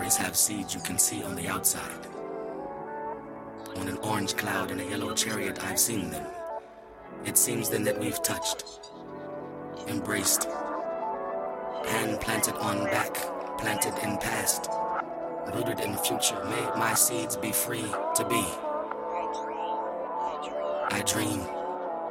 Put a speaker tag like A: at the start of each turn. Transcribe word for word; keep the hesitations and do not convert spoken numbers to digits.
A: always have seeds you can see on the outside. On an orange cloud in a yellow chariot, I've seen them. It seems then that we've touched, embraced, hand planted on back, planted in past, rooted in future. May my seeds be free to be. I dream.